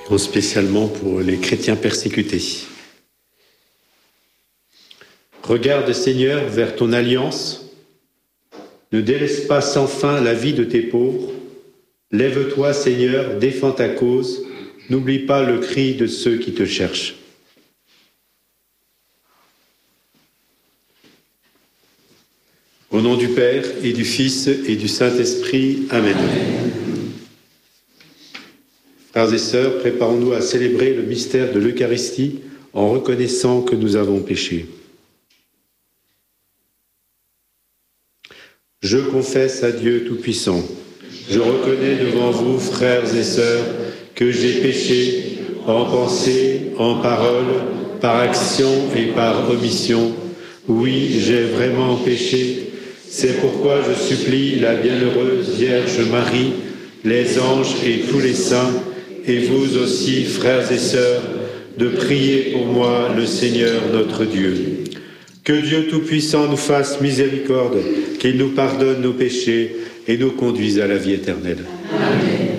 spécialement pour les chrétiens persécutés. Regarde, Seigneur, vers ton alliance. Ne délaisse pas sans fin la vie de tes pauvres. Lève-toi, Seigneur, défends ta cause. N'oublie pas le cri de ceux qui te cherchent. Au nom du Père et du Fils et du Saint-Esprit. Amen. Frères et sœurs, préparons-nous à célébrer le mystère de l'Eucharistie en reconnaissant que nous avons péché. Je confesse à Dieu Tout-Puissant. Je reconnais devant vous, frères et sœurs, que j'ai péché en pensée, en parole, par action et par omission. Oui, j'ai vraiment péché. C'est pourquoi je supplie la bienheureuse Vierge Marie, les anges et tous les saints, et vous aussi, frères et sœurs, de prier pour moi le Seigneur notre Dieu. Que Dieu Tout-Puissant nous fasse miséricorde, qu'il nous pardonne nos péchés et nous conduise à la vie éternelle. Amen.